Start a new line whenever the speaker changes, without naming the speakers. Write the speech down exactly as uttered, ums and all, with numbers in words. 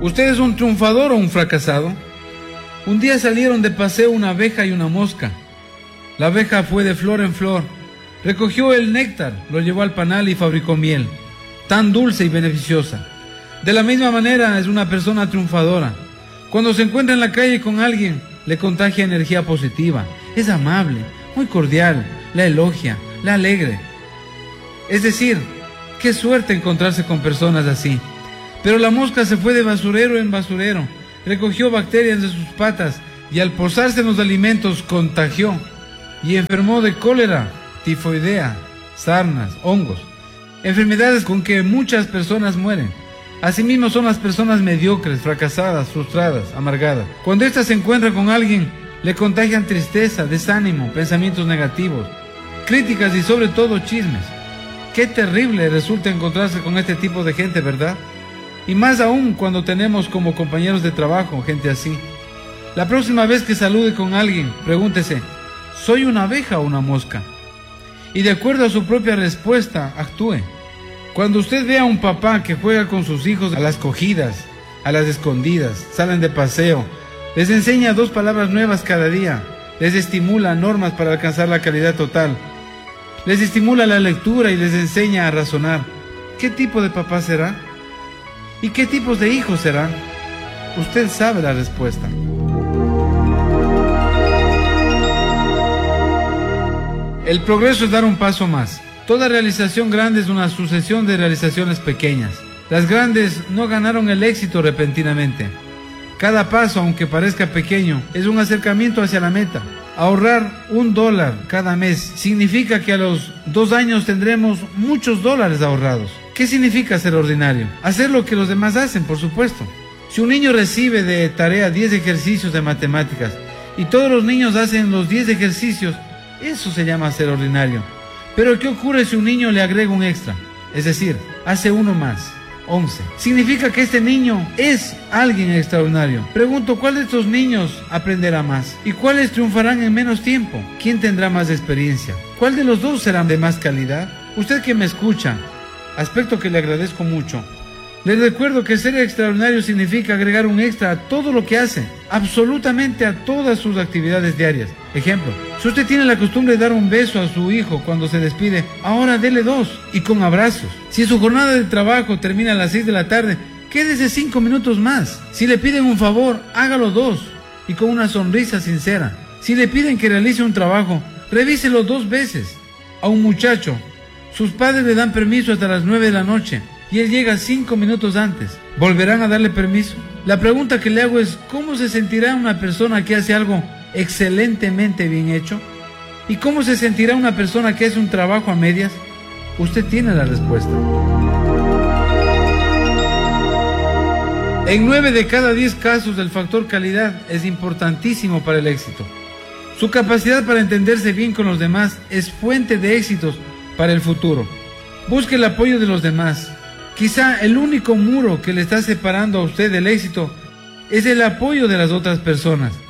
¿Usted es un triunfador o un fracasado? Un día salieron de paseo una abeja y una mosca. La abeja fue de flor en flor, recogió el néctar, lo llevó al panal y fabricó miel, tan dulce y beneficiosa. De la misma manera es una persona triunfadora. Cuando se encuentra en la calle con alguien, le contagia energía positiva, es amable, muy cordial, la elogia, la alegre. Es decir, qué suerte encontrarse con personas así. Pero la mosca se fue de basurero en basurero, recogió bacterias de sus patas y al posarse en los alimentos contagió y enfermó de cólera, tifoidea, sarnas, hongos, enfermedades con que muchas personas mueren. Asimismo son las personas mediocres, fracasadas, frustradas, amargadas. Cuando éstas se encuentran con alguien, le contagian tristeza, desánimo, pensamientos negativos, críticas y sobre todo chismes. Qué terrible resulta encontrarse con este tipo de gente, ¿verdad? Y más aún cuando tenemos como compañeros de trabajo gente así. La próxima vez que salude con alguien, pregúntese, ¿soy una abeja o una mosca? Y de acuerdo a su propia respuesta, actúe. Cuando usted vea a un papá que juega con sus hijos a las cogidas, a las escondidas, salen de paseo, les enseña dos palabras nuevas cada día, les estimula normas para alcanzar la calidad total, les estimula la lectura y les enseña a razonar, ¿qué tipo de papá será? ¿Y qué tipos de hijos serán? Usted sabe la respuesta. El progreso es dar un paso más. Toda realización grande es una sucesión de realizaciones pequeñas. Las grandes no ganaron el éxito repentinamente. Cada paso, aunque parezca pequeño, es un acercamiento hacia la meta. Ahorrar un dólar cada mes significa que a los dos años tendremos muchos dólares ahorrados. ¿Qué significa ser ordinario? Hacer lo que los demás hacen, por supuesto. Si un niño recibe de tarea diez ejercicios de matemáticas y todos los niños hacen los diez ejercicios, eso se llama ser ordinario. Pero ¿qué ocurre si un niño le agrega un extra? Es decir, hace uno más, once. Significa que este niño es alguien extraordinario. Pregunto, ¿cuál de estos niños aprenderá más? ¿Y cuáles triunfarán en menos tiempo? ¿Quién tendrá más experiencia? ¿Cuál de los dos será de más calidad? Usted que me escucha, aspecto que le agradezco mucho, les recuerdo que ser extraordinario significa agregar un extra a todo lo que hace, absolutamente a todas sus actividades diarias. Ejemplo, si usted tiene la costumbre de dar un beso a su hijo cuando se despide, ahora dele dos y con abrazos. Si su jornada de trabajo termina a las seis de la tarde, quédese cinco minutos más. Si le piden un favor, hágalo dos y con una sonrisa sincera. Si le piden que realice un trabajo, revíselo dos veces. A un muchacho, sus padres le dan permiso hasta las nueve de la noche y él llega cinco minutos antes. ¿Volverán a darle permiso? La pregunta que le hago es, ¿cómo se sentirá una persona que hace algo excelentemente bien hecho? ¿Y cómo se sentirá una persona que hace un trabajo a medias? Usted tiene la respuesta. En nueve de cada diez casos el factor calidad es importantísimo para el éxito. Su capacidad para entenderse bien con los demás es fuente de éxitos para el futuro. Busque el apoyo de los demás. Quizá el único muro que le está separando a usted del éxito es el apoyo de las otras personas.